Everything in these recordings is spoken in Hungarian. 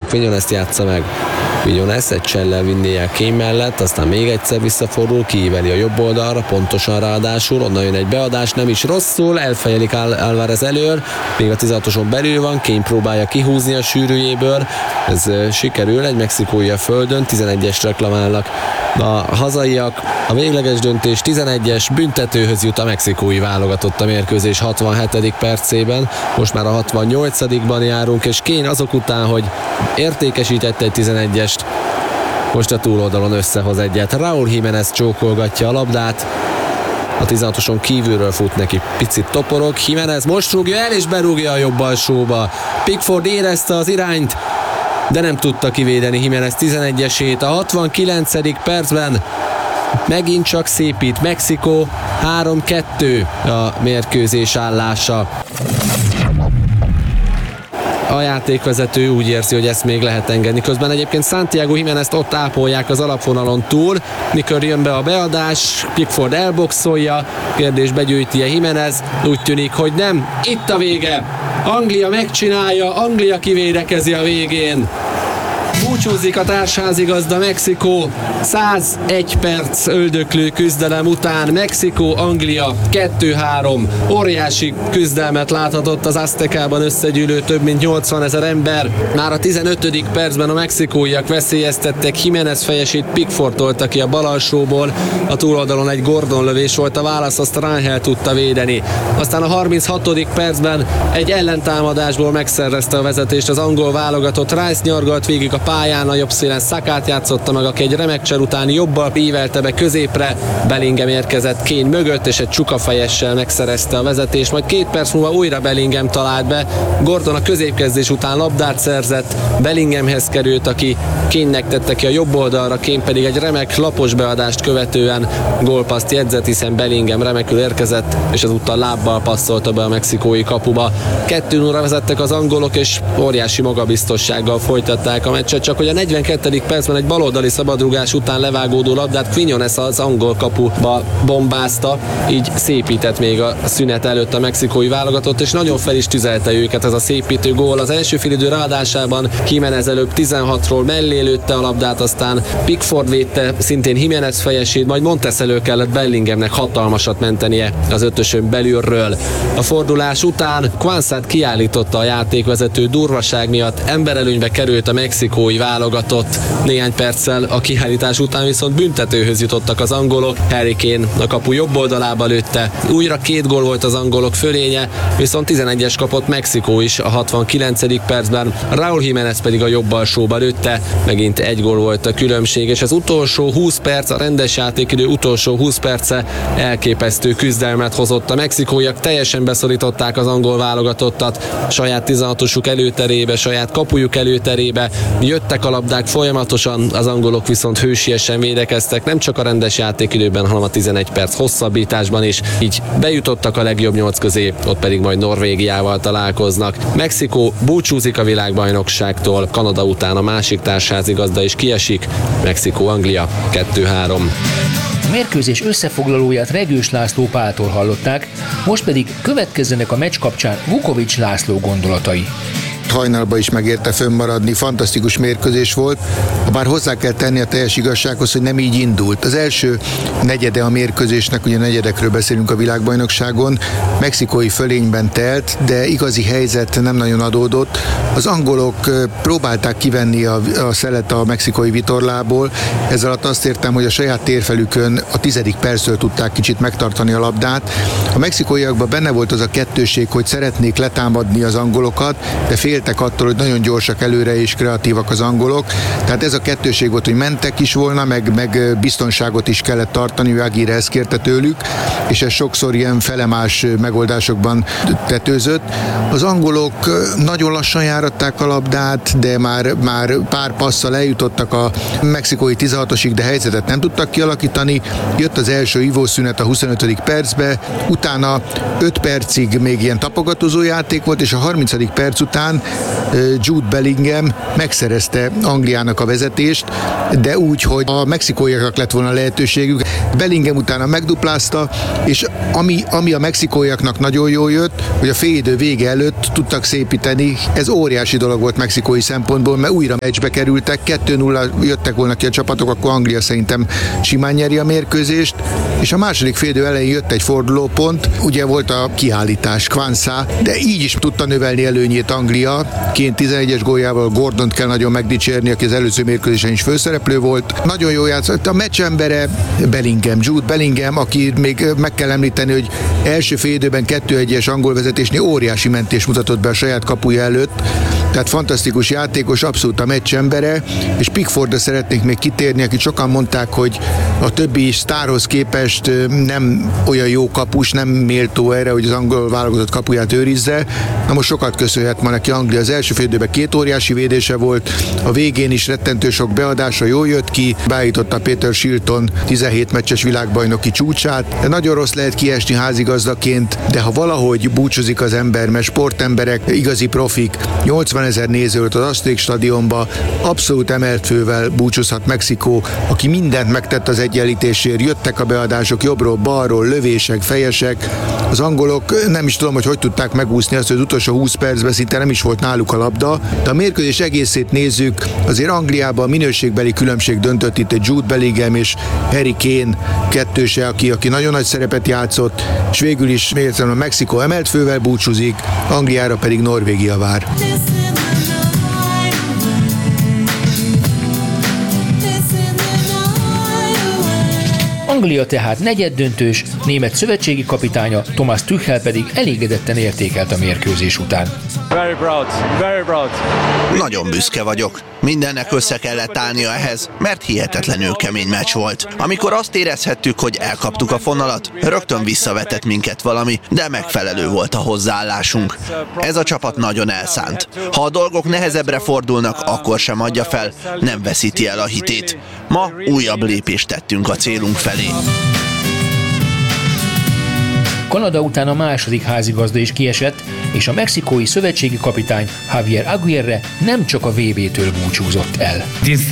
Quinones játsza meg. Quinones egy csellel vinné el Kane mellett, aztán még egyszer visszafordul, kiíveli a jobb oldalra, pontosan ráadásul, onnan jön egy beadás, nem is rosszul, elfejelik Álvarez elől, még a 16-oson belül van, Kane próbálja kihúzni a sűrűjéből, ez sikerül, egy mexikói a földön, 11-es reklamálnak a hazaiak, a végleges döntés 11-es, büntetőhöz jut a mexikói válogatott a mérkőzés 67. percében, most már a 68-ban járunk, és Kane azok után, hogy értékesítette egy 11-est, most a túloldalon összehoz egyet. Raúl Jiménez csókolgatja a labdát, a 16-oson kívülről fut neki, picit toporog, Jiménez most rúgja el és berúgja a jobb alsóba. Pickford érezte az irányt, de nem tudta kivédeni Jiménez 11-esét. A 69. percben megint csak szépít Mexikó, 3-2 a mérkőzés állása. A játékvezető úgy érzi, hogy ezt még lehet engedni. Közben egyébként Santiago Jiménezt ott ápolják az alapvonalon túl, mikor jön be a beadás, Pickford elboxolja, kérdés begyűjti-e Jiménez, úgy tűnik, hogy nem. Itt a vége! Anglia megcsinálja, Anglia kivédekezi a végén. Búcsúzik a társházigazda Mexikó, 101 perc öldöklő küzdelem után Mexikó-Anglia 2-3. Óriási küzdelmet láthatott az Aztekában összegyűlő több mint 80 000 ember. Már a 15. percben a mexikóiak veszélyeztettek, Jiménez fejesét Pickford tolta ki a bal alsóból, a túloldalon egy Gordon lövés volt a válasz, azt Rangel tudta védeni. Aztán a 36. percben egy ellentámadásból megszerezte a vezetést az angol válogatott, Rice nyargalt végig a pályán, a jobb szélen Sakát játszotta meg, aki egy remek cser után jobbal ívelte be középre, Bellingham érkezett Kane mögött, és egy csukafejessel megszerezte a vezetést, majd 2 perc múlva újra Bellingham talált be, Gordon a középkezdés után labdát szerzett, Bellinghamhez került, aki Kane-nek tette ki a jobb oldalra, Kane pedig egy remek lapos beadást követően gólpaszt jegyzett, hiszen Bellingham remekül érkezett, és ezúttal lábbal passzolta be a mexikói kapuba. 2-0-ra vezettek az angolok, és óriási magabiztossággal folytatták a meccset, csak hogy a 42. percben egy baloldali szabadrugás után levágódó labdát Quinones az angol kapuba bombázta, így szépített még a szünet előtt a mexikói válogatott, és nagyon fel is tüzelte őket ez a szépítő gól. Az első félidő ráadásában Jiménez előbb 16-ról mellé lőtte a labdát, aztán Pickford védte szintén Jiménez fejesét, majd Montes elő kellett Bellinghamnek hatalmasat mentenie az ötösön belülről. A fordulás után Quansát kiállította a játékvezető durvaság miatt, emberelőnybe került a mexikói válogatott. Néhány perccel a kiállítás után viszont büntetőhöz jutottak az angolok. Harry Kane a kapu jobb oldalába lőtte. Újra 2 gól volt az angolok fölénye, viszont 11-es kapott Mexikó is a 69. percben. Raúl Jiménez pedig a jobb alsóba lőtte. Megint 1 gól volt a különbség, és az utolsó 20 perc, a rendes játékidő utolsó 20 perce elképesztő küzdelmet hozott. A mexikóiak teljesen beszorították az angol válogatottat saját 16-osuk előterébe, saját kapujuk előterébe. Jöttek a labdák folyamatosan, az angolok viszont hősiesen védekeztek, nem csak a rendes játékidőben, hanem a 11 perc hosszabbításban is. Így bejutottak a legjobb 8 közé, ott pedig majd Norvégiával találkoznak. Mexikó búcsúzik a világbajnokságtól, Kanada után a másik társházigazda is kiesik, Mexikó-Anglia 2-3. A mérkőzés összefoglalóját Regős László Páltól hallották, most pedig következzenek a meccs kapcsán Vukovics László gondolatai. Hajnalba is megérte fönnmaradni, fantasztikus mérkőzés volt. Bár hozzá kell tenni a teljes igazsághoz, hogy nem így indult. Az első negyede a mérkőzésnek, ugye negyedekről beszélünk a világbajnokságon, mexikói fölényben telt, de igazi helyzet nem nagyon adódott. Az angolok próbálták kivenni a szelet a mexikói vitorlából, ez alatt azt értem, hogy a saját térfelükön a 10. perctől tudták kicsit megtartani a labdát. A mexikóiakban benne volt az a kettőség, hogy szeretnék letámadni az angolokat, de féltek attól, hogy nagyon gyorsak előre és kreatívak az angolok. Tehát ez a kettőség volt, hogy mentek is volna, meg biztonságot is kellett tartani, Aguirre ezt kérte tőlük, és ez sokszor ilyen felemás megoldásokban tetőzött. Az angolok nagyon lassan járatták a labdát, de már pár passzal eljutottak a mexikói 16-osig, de helyzetet nem tudtak kialakítani. Jött az első ivószünet a 25. percbe, utána 5 percig még ilyen tapogatózó játék volt, és a 30. perc után Jude Bellingham megszerezte Angliának a vezetést, de úgy, hogy a mexikóiaknak lett volna lehetőségük. Bellingham utána megduplázta, és ami a mexikóiaknak nagyon jól jött, hogy a félidő vége előtt tudtak szépíteni. Ez óriási dolog volt mexikói szempontból, mert újra meccsbe kerültek, 2-0 jöttek volna ki a csapatok, akkor Anglia szerintem simán nyeri a mérkőzést, és a második félidő elején jött egy fordulópont, ugye volt a kiállítás, Kwanza, de így is tudta növelni előnyét Anglia. Kane 11-es góljával, Gordont kell nagyon megdicsérni, aki az előző mérkőzésen is főszereplő volt. Nagyon jól játszott. A meccs embere Bellingham, Jude Bellingham, aki még meg kell említeni, hogy első félidőben 2-1-es angol vezetésnél óriási mentést mutatott be a saját kapuja előtt. Tehát fantasztikus játékos, abszolút a meccs embere, és Pickfordra szeretnék még kitérni, akit sokan mondták, hogy a többi sztárhoz képest nem olyan jó kapus, nem méltó erre, hogy az angol válogatott kapuját őrizze. Na most sokat köszönhet ma neki Anglia. Az első félidőben 2 óriási védése volt, a végén is rettentő sok beadása, jól jött ki, beállította Peter Shilton 17 meccses világbajnoki csúcsát. De nagyon rossz lehet kiesni házigazdaként, de ha valahogy búcsúzik az ember, mert sportemberek, igazi profik, 80 000 nézőt az Azték stadionba, abszolút emelt fővel búcsúzhat Mexikó, aki mindent megtett az egyenlítésért, jöttek a beadások jobbról, balról, lövések, fejesek. Az angolok nem is tudom, hogy tudták megúszni azt, hogy az utolsó 20 percben szinte nem is volt náluk a labda, de a mérkőzés egészét nézzük, azért Angliában a minőségbeli különbség döntött itt egy Jude Bellingham és Harry Kane kettőse, aki nagyon nagy szerepet játszott, és végül is a Mexikó emelt fővel búcsúzik, Angliára pedig Norvégia vár. Anglia tehát negyeddöntős, német szövetségi kapitánya Thomas Tuchel pedig elégedetten értékelt a mérkőzés után. Very proud, very proud. Nagyon büszke vagyok. Mindennek össze kellett állnia ehhez, mert hihetetlenül kemény meccs volt. Amikor azt érezhettük, hogy elkaptuk a fonalat, rögtön visszavetett minket valami, de megfelelő volt a hozzáállásunk. Ez a csapat nagyon elszánt. Ha a dolgok nehezebbre fordulnak, akkor sem adja fel, nem veszíti el a hitét. Ma újabb lépést tettünk a célunk felé. Kanada után a második házigazda is kiesett, és a mexikói szövetségi kapitány Javier Aguirre nem csak a VB-től búcsúzott el.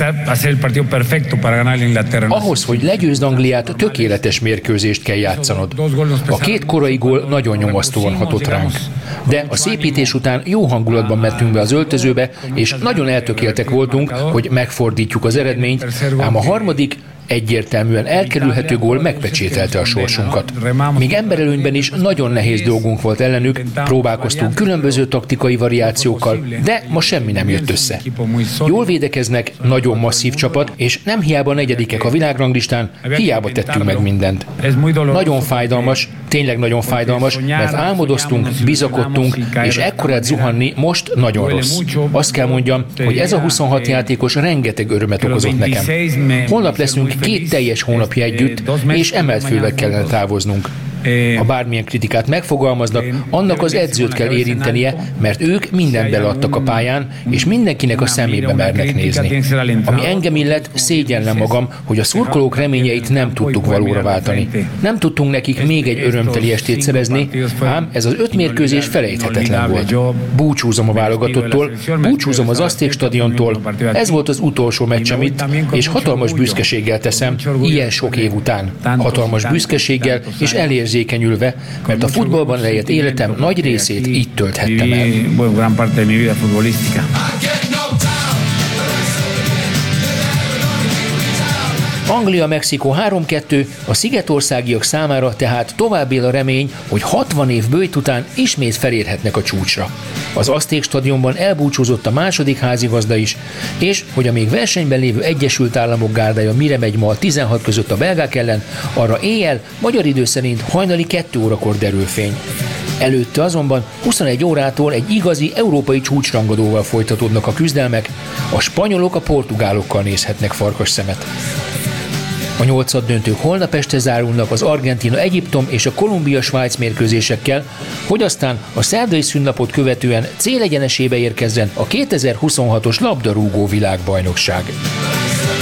Ahhoz, hogy legyőzd Angliát, tökéletes mérkőzést kell játszanod. A 2 korai gól nagyon nyomasztóan hatott ránk. De a szépítés után jó hangulatban mentünk be az öltözőbe, és nagyon eltökéltek voltunk, hogy megfordítjuk az eredményt, ám a harmadik, egyértelműen elkerülhető gól megpecsételte a sorsunkat. Még emberelőnyben is nagyon nehéz dolgunk volt ellenük, próbálkoztunk különböző taktikai variációkkal, de ma semmi nem jött össze. Jól védekeznek, nagyon masszív csapat, és nem hiába negyedikek a világranglistán, hiába tettünk meg mindent. Nagyon fájdalmas, tényleg nagyon fájdalmas, mert álmodoztunk, bizakodtunk, és ekkorát zuhanni most nagyon rossz. Azt kell mondjam, hogy ez a 26 játékos rengeteg örömet okozott nekem. Holnap leszünk 2 teljes hónapja együtt, és emelt fővel kellene távoznunk. Ha bármilyen kritikát megfogalmaznak, annak az edzőt kell érintenie, mert ők mindent beleadtak a pályán, és mindenkinek a szemébe mernek nézni. Ami engem illet, szégyellem magam, hogy a szurkolók reményeit nem tudtuk valóra váltani. Nem tudtunk nekik még egy örömteli estét szerezni, ám ez az 5 mérkőzés felejthetetlen volt. Búcsúzom a válogatottól, búcsúzom az Azték stadiontól, ez volt az utolsó meccsem itt, és hatalmas büszkeséggel teszem, ilyen sok év után. Hatalmas büszkeséggel és elérzékenyülve, mert a futballban lejött életem nagy részét így tölthettem el. Anglia-Mexikó 3-2, a szigetországiak számára tehát tovább él a remény, hogy 60 év bőjt után ismét felérhetnek a csúcsra. Az Azték stadionban elbúcsúzott a második házigazda is, és hogy a még versenyben lévő Egyesült Államok gárdája mire megy ma a 16 között a belgák ellen, arra éjjel, magyar idő szerint hajnali 2 órakor derül fény. Előtte azonban 21 órától egy igazi európai csúcsrangadóval folytatódnak a küzdelmek, a spanyolok a portugálokkal nézhetnek farkas szemet. A 8-döntők holnap este zárulnak az Argentína-Egyiptom és a Kolumbia-Svájc mérkőzésekkel, hogy aztán a szerdai szünnapot követően célegyenesébe érkezzen a 2026-os labdarúgó világbajnokság.